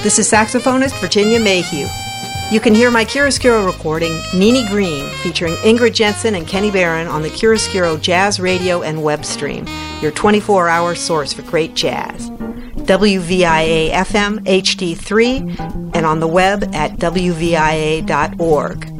This is saxophonist Virginia Mayhew. You can hear my chiaroscuro recording, Nini Green, featuring Ingrid Jensen and Kenny Barron on the Chiaroscuro Jazz Radio and web stream, your 24-hour source for great jazz. WVIA FM HD3 and on the web at WVIA.org.